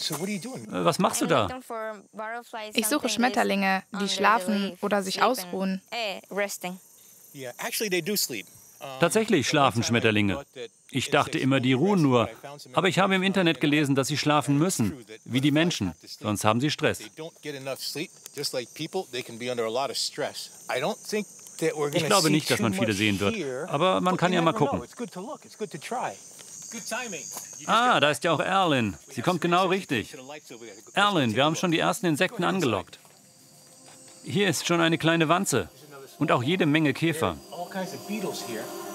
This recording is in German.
Was machst du da? Ich suche Schmetterlinge, die schlafen oder sich ausruhen. Tatsächlich schlafen Schmetterlinge. Ich dachte immer, die ruhen nur. Aber ich habe im Internet gelesen, dass sie schlafen müssen, wie die Menschen. Sonst haben sie Stress. Ich glaube nicht, dass man viele sehen wird. Aber man kann ja mal gucken. Ah, da ist ja auch Erlyn. Sie kommt genau richtig. Erlyn, wir haben schon die ersten Insekten angelockt. Hier ist schon eine kleine Wanze. Und auch jede Menge Käfer.